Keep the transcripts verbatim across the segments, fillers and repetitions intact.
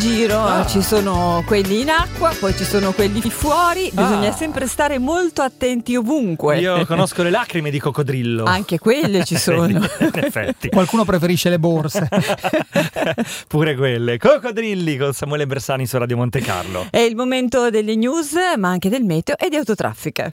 giro, Ah. ci sono quelli in acqua, poi ci sono quelli fuori, bisogna Ah. sempre stare molto attenti ovunque. Io conosco le lacrime di coccodrillo. Anche quelle ci sono. In effetti. Qualcuno preferisce le borse. Pure quelle. Coccodrilli con Samuele Bersani su Radio Monte Carlo. È il momento delle news, ma anche del meteo e di autotraffica.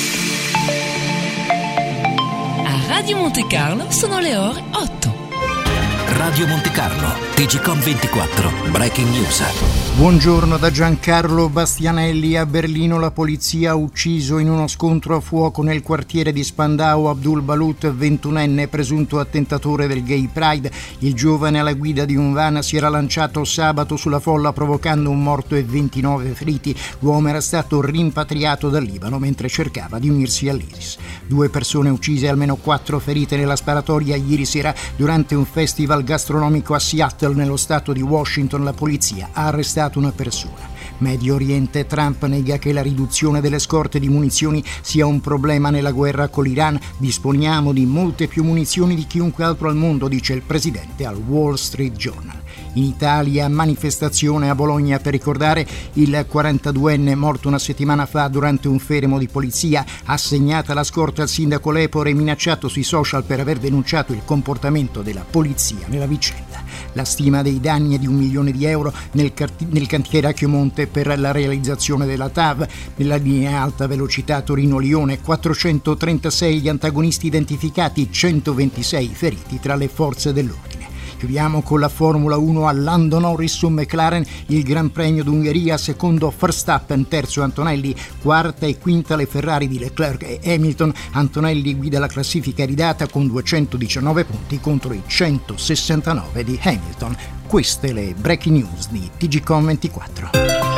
A Radio Monte Carlo sono le ore otto. Radio Monte Carlo, T G Com ventiquattro, Breaking News. Buongiorno da Giancarlo Bastianelli. A Berlino la polizia ha ucciso in uno scontro a fuoco nel quartiere di Spandau Abdul Balut, ventunenne, presunto attentatore del Gay Pride. Il giovane alla guida di un van si era lanciato sabato sulla folla provocando un morto e ventinove feriti. L'uomo era stato rimpatriato dal Libano mentre cercava di unirsi all'ISIS. Due persone uccise e almeno quattro ferite nella sparatoria ieri sera durante un festival gastronomico a Seattle, nello stato di Washington. La polizia ha arrestato una persona. Medio Oriente: Trump nega che la riduzione delle scorte di munizioni sia un problema nella guerra con l'Iran. Disponiamo di molte più munizioni di chiunque altro al mondo, dice il presidente al Wall Street Journal. In Italia, manifestazione a Bologna per ricordare il quarantaduenne morto una settimana fa durante un fermo di polizia. Assegnata la scorta al sindaco Lepore, minacciato sui social per aver denunciato il comportamento della polizia nella vicenda. La stima dei danni è di un milione di euro nel, cart- nel cantiere a Chiomonte per la realizzazione della T A V. Nella linea alta velocità Torino-Lione, quattrocentotrentasei gli antagonisti identificati, centoventisei feriti tra le forze dell'ordine. Chiudiamo con la Formula uno a Lando Norris su McLaren, il Gran Premio d'Ungheria, secondo Verstappen, terzo Antonelli, quarta e quinta le Ferrari di Leclerc e Hamilton. Antonelli guida la classifica ridata con duecentodiciannove punti contro i centosessantanove di Hamilton. Queste le breaking news di T G Com ventiquattro.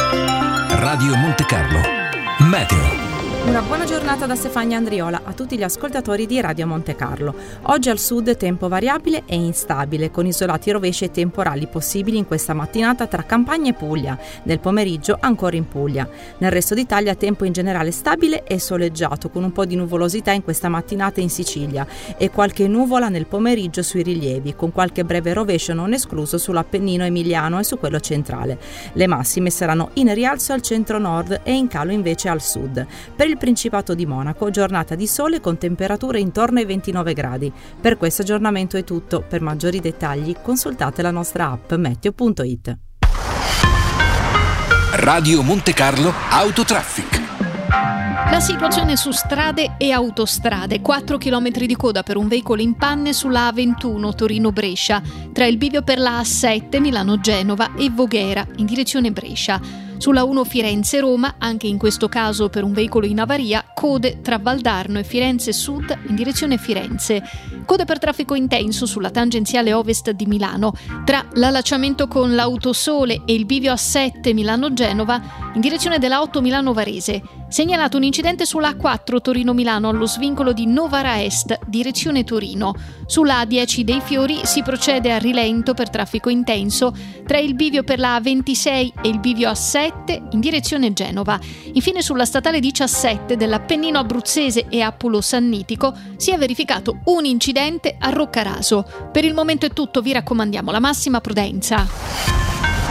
Radio Monte Carlo, Meteo. Una buona giornata da Stefania Andriola a tutti gli ascoltatori di Radio Monte Carlo. Oggi al sud tempo variabile e instabile, con isolati rovesci e temporali possibili in questa mattinata tra Campania e Puglia, nel pomeriggio ancora in Puglia. Nel resto d'Italia tempo in generale stabile e soleggiato, con un po' di nuvolosità in questa mattinata in Sicilia e qualche nuvola nel pomeriggio sui rilievi, con qualche breve rovescio non escluso sull'Appennino emiliano e su quello centrale. Le massime saranno in rialzo al centro-nord e in calo invece al sud. Per il Principato di Monaco, giornata di sole con temperature intorno ai ventinove gradi. Per questo aggiornamento è tutto. Per maggiori dettagli consultate la nostra app meteo punto it. Radio Monte Carlo Autotraffic. La situazione su strade e autostrade: quattro chilometri di coda per un veicolo in panne sulla A ventuno Torino-Brescia, tra il bivio per la A sette Milano-Genova e Voghera in direzione Brescia. Sulla uno Firenze-Roma, anche in questo caso per un veicolo in avaria, code tra Valdarno e Firenze Sud in direzione Firenze. Code per traffico intenso sulla tangenziale ovest di Milano, tra l'allacciamento con l'Autosole e il bivio A sette Milano-Genova in direzione della otto Milano-Varese. Segnalato un incidente sulla A quattro Torino-Milano allo svincolo di Novara Est, direzione Torino. Sulla A dieci dei Fiori si procede a rilento per traffico intenso tra il bivio per la A ventisei e il bivio A sette in direzione Genova. Infine sulla statale diciassette dell'Appennino abruzzese e Appulo Sannitico si è verificato un incidente a Roccaraso. Per il momento è tutto, vi raccomandiamo la massima prudenza.